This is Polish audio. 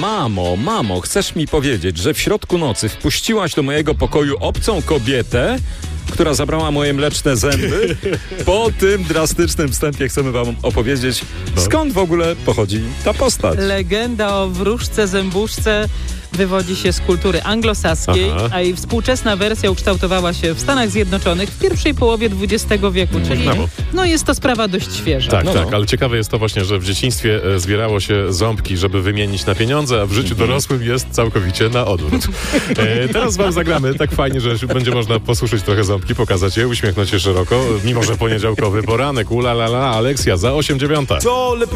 Mamo, chcesz mi powiedzieć, że w środku nocy wpuściłaś do mojego pokoju obcą kobietę, która zabrała moje mleczne zęby? Po tym drastycznym wstępie chcemy wam opowiedzieć, skąd w ogóle pochodzi ta postać. Legenda o wróżce zębuszce wywodzi się z kultury anglosaskiej, a jej współczesna wersja ukształtowała się w Stanach Zjednoczonych w pierwszej połowie XX wieku, czyli jest to sprawa dość świeża. Tak, ale ciekawe jest to właśnie, że w dzieciństwie zbierało się ząbki, żeby wymienić na pieniądze, a w życiu dorosłym jest całkowicie na odwrót. Teraz wam zagramy tak fajnie, że będzie można posłuchać trochę ząbki, pokazać je, uśmiechnąć się szeroko, mimo że poniedziałkowy poranek, Aleksja za 8:09.